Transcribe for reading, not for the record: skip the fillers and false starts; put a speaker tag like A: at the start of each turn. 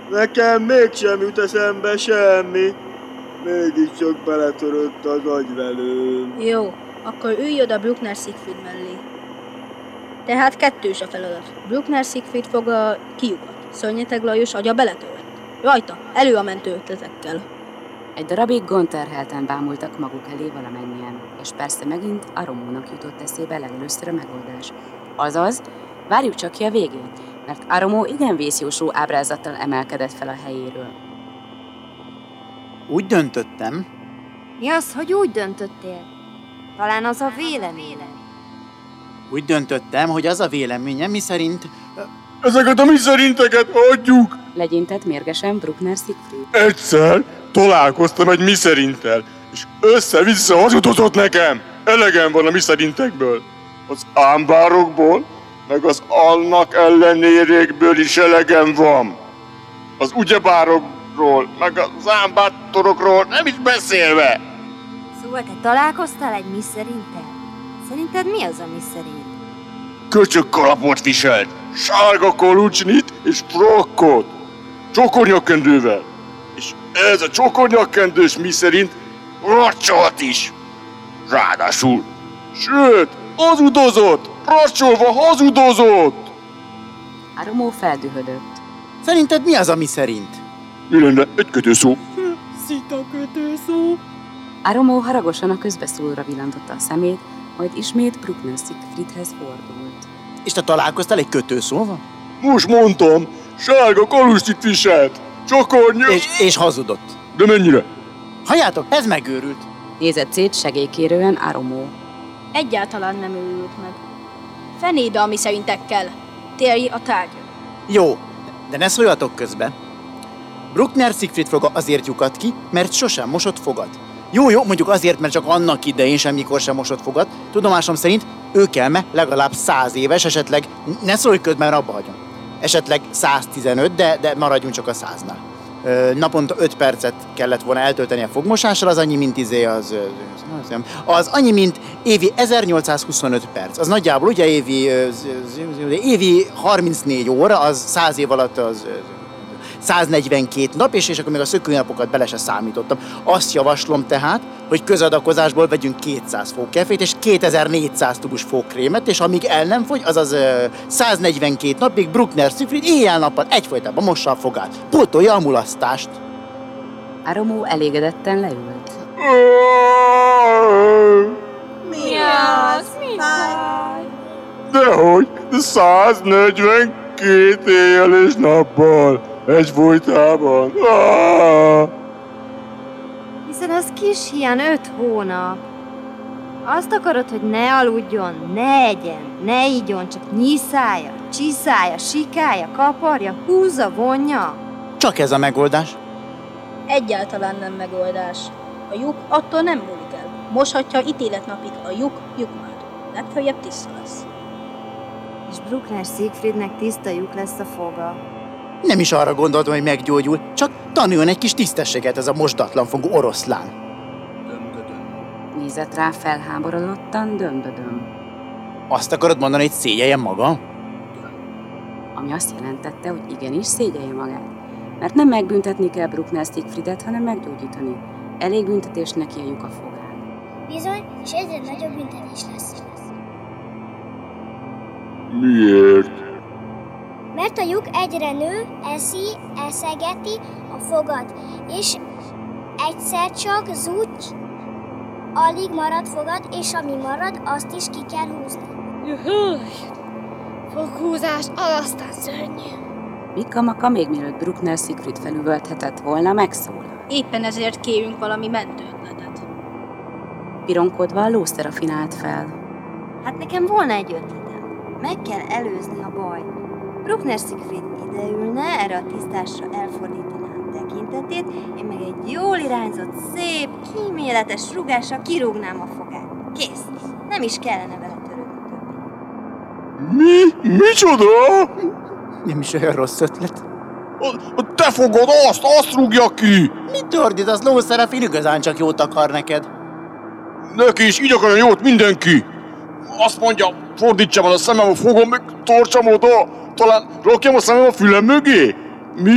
A: Nekem mégsem jut eszembe semmi. Mégiscsak beletörött az agyvelőm.
B: Jó, akkor ülj oda Bruckner Siegfried mellé. Tehát kettős a feladat. Bruckner Siegfried fog a kiukat. Szörnyeteg Lajos agya beletört. Rajta, elő a mentő ötletekkel.
C: Egy darabig gondterhelten bámultak maguk elé valamennyien, és persze megint Aromónak jutott eszébe legelőször a megoldás. Azaz, várjuk csak ki a végét, mert Aromó igen vészjósó ábrázattal emelkedett fel a helyéről.
D: Úgy döntöttem.
E: Mi az, hogy úgy döntöttél? Talán az a véleményed.
D: Úgy döntöttem, hogy az a véleményem, miszerint...
A: Ezeket a miszerinteket adjuk!
C: Legyintett mérgesen Bruckner Siegfried.
A: Egyszer találkoztam egy miszerintel, és össze-vissza hazudozott nekem. Elegem van a miszerintekből. Az ámbárokból, meg az annak ellenérékből is elegem van. Az ugyebárokról, meg az ámbátorokról nem is beszélve.
E: Szóval te találkoztál egy miszerintel? Szerinted mi az a miszerint?
A: Köcsög kalapot viselt, sárga kolucsnit és frokkot, csokornyakkendővel. És ez a csokornyakkendős miszerint racsolt is. Ráadásul, sőt, hazudozott, racsolva hazudozott.
C: Aromó feldühödött.
D: Szerinted mi az a miszerint?
A: Mi lenne egy kötőszó?
C: Szita kötőszó. Aromó haragosan a közbeszólóra villantotta a szemét, majd ismét Bruckner Siegfriedhez fordult.
D: És te találkoztál egy kötőszóval?
A: Most mondtam, sárga kolucsnit viselt, csokornya...
D: És hazudott.
A: De mennyire?
D: Halljátok, ez megőrült.
C: Nézett szét segélykérően Aromó.
B: Egyáltalán nem őrült meg. Fenébe a miszerintekkel. Térj a tárgyra.
D: Jó, de ne szóljatok közbe. Bruckner Siegfried foga azért lyukadt ki, mert sosem mosott fogat. Jó, mondjuk azért, mert csak annak idején semmikor sem mosott fogat. Tudomásom szerint őkelme legalább 100 éves, esetleg, ne szólj közben, mert abba hagyom. Esetleg 115, de maradjunk csak a 100-nál. Naponta 5 percet kellett volna eltölteni a fogmosással, az annyi, mint az annyi, mint évi 1825 perc. Az nagyjából ugye évi 34 óra, az 100 év alatt az 142 nap, és akkor még a szökőnapokat bele se számítottam. Azt javaslom tehát, hogy közadakozásból vegyünk 200 fókefét és 2400 tubus fókrémet, és amíg el nem fogy, azaz 142 napig Bruckner Siegfried éjjel-nappal egyfolytában mossa a fogát. Pótolja a mulasztást.
C: Aromó elégedetten leült.
E: Mi az? Mi baj?
A: Dehogy, 142 éjjel és nappal. Egyfolytában.
E: Hiszen az kis hián 5 hónap. Azt akarod, hogy ne aludjon, ne egyen, ne igyon, csak nyiszálja, csiszálja, sikálja, kaparja, húzza, vonja?
D: Csak ez a megoldás.
B: Egyáltalán nem megoldás. A lyuk attól nem múlik el. Moshatja ítéletnapig a lyukmád. Legfeljebb tiszta lesz.
E: És Bruckner Siegfriednek tiszta lyuk lesz a foga.
D: Nem is arra gondoltam, hogy meggyógyul, csak tanuljon egy kis tisztességet ez a mosdatlan fogú oroszlán.
C: Nézett rá felháborodottan, dömbödöm.
D: Azt akarod mondani, hogy szégyeljem magam?
C: Ami azt jelentette, hogy igenis szégyelje magát. Mert nem megbüntetni kell Bruckner Siegfriedet, hanem meggyógyítani. Elég büntetés neki a lyuk a fogán.
F: Bizony, és egyre nagyobb büntetés lesz.
A: Miért?
F: Mert a lyuk egyre nő, eszegeti a fogad, és egyszer csak zúgy, alig marad fogad, és ami marad, azt is ki kell húzni.
G: Foghúzás, aztán szörnyű.
C: Mika-maka még mielőtt Bruckner Siegfried felüvölthetett volna, megszólal.
B: Éppen ezért kérünk valami mentőötletet.
C: Pironkodva a Lószterafin állt fel.
E: Hát nekem volna egy ötletem. Meg kell előzni a bajt. Bruckner Siegfried ideülne, erre a tisztásra elfordítaná a tekintetét, én meg egy jól irányzott, szép, kíméletes rúgással kirúgnám a fogát. Kész. Nem is kellene vele törődni többé.
A: Micsoda?
D: Nem is olyan rossz ötlet.
A: A te fogod, azt rúgja ki!
D: Mit ordítasz, Lószerafin, igazán csak jót akar neked?
A: Neki is így akarja jót mindenki! Azt mondja, fordítsam el a szemem a fogom, meg tartsam oda! Talán rakjam a szemem a fülem mögé?